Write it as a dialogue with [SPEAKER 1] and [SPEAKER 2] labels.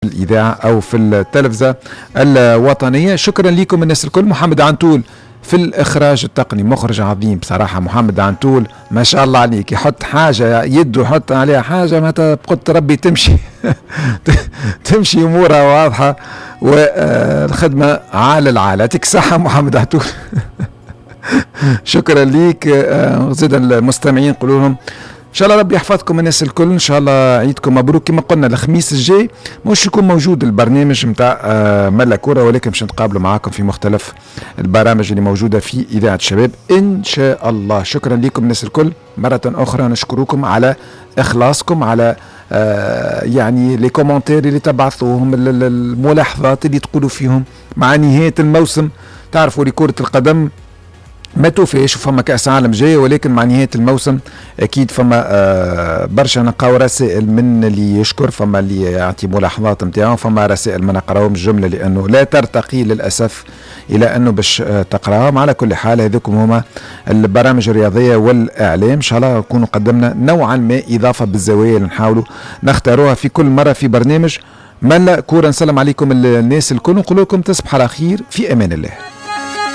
[SPEAKER 1] الإذاعة أو في التلفزة الوطنية. شكرا لكم الناس الكل. محمد عنتول في الإخراج التقني، مخرج عظيم بصراحة. محمد عنتول ما شاء الله عليك، يحط حاجة يده يحط عليها حاجة ما قلت ربي تمشي تمشي أمورها واضحة، والخدمة عال العال. يعطيك الصحة محمد عنتول. شكرا ليك. زيد المستمعين قولوا لهم ان شاء الله ربي يحفظكم الناس الكل. ان شاء الله عيدكم مبروك. كما قلنا الخميس الجاي مش يكون موجود البرنامج نتاع ملا كوره، ولكن باش نتقابلوا معاكم في مختلف البرامج اللي موجوده في اذاعه الشباب ان شاء الله. شكرا لكم الناس الكل مره اخرى. نشكركم على اخلاصكم، على يعني لي كومونتير اللي تبعثوهم، الملاحظات اللي تقولوا فيهم مع نهايه الموسم. تعرفوا لكرة القدم ما توفيش، فما كأس عالم جاي، ولكن مع نهاية الموسم أكيد فما برشا نلقاو رسائل من اللي يشكر، فما اللي يعطي ملاحظات نتاعو، فما رسائل ما نقراوهم الجملة لأنه لا ترتقي للأسف إلى أنه باش تقراهم. على كل حال هذوكم هما البرامج الرياضية والإعلام، إن شاء الله نكونوا قدمنا نوعا ما إضافة بالزوايا اللي نحاولوا نختاروها في كل مرة في برنامج ملا كورة. نسلم عليكم الناس الكل ونقول لكم تصبح على خير في أمان الله.